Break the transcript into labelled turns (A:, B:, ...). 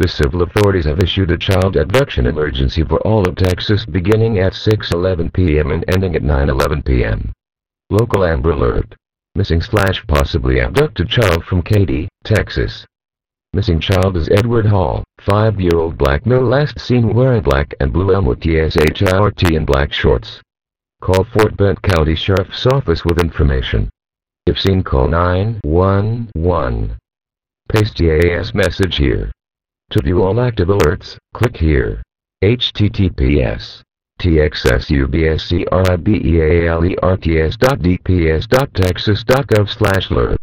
A: The civil authorities have issued a child abduction emergency for all of Texas beginning at 6:11 p.m. and ending at 9:11 p.m. Local Amber Alert. Missing/possibly abducted child from Katy, Texas. Missing child is Edward Hall, 5-year-old black male last seen wearing black and blue Elmwood shirt and black shorts. Call Fort Bend County Sheriff's Office with information. If seen, call 911. Paste TAS message here. To view all active alerts, click here. https txsubscribealerts.dps.texas.gov/alert